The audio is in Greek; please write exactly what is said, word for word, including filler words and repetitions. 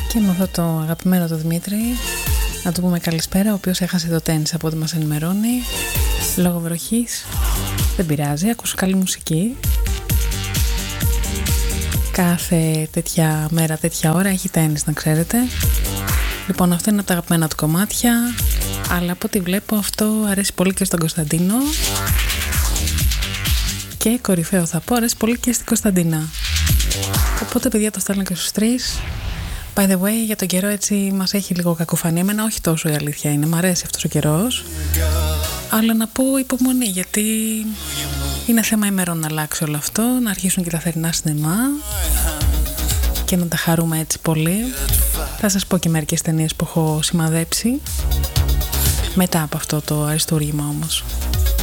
Και με αυτό το αγαπημένο το Δημήτρη να του πούμε καλησπέρα, ο οποίος έχασε το τένις από ό,τι μας ενημερώνει λόγω βροχής. Δεν πειράζει, ακούσω καλή μουσική. Κάθε τέτοια μέρα, τέτοια ώρα έχει τένις, να ξέρετε. Λοιπόν, αυτό είναι από τα αγαπημένα του κομμάτια, αλλά από ό,τι βλέπω αυτό αρέσει πολύ και στον Κωνσταντίνο. Και κορυφαίο θα πω, αρέσει πολύ και στην Κωνσταντίνα. Οπότε παιδιά το στέλνω και στους τρεις. By the way, για τον καιρό έτσι μας έχει λίγο κακοφανεί. Εμένα όχι τόσο, η αλήθεια είναι, μ' αρέσει αυτός ο καιρός. Αλλά να πω υπομονή, γιατί είναι θέμα ημερών να αλλάξει όλο αυτό, να αρχίσουν και τα θερινά σινεμά και να τα χαρούμε έτσι πολύ. Θα σας πω και μερικές ταινίες που έχω σημαδέψει μετά από αυτό το αριστούργημα όμως.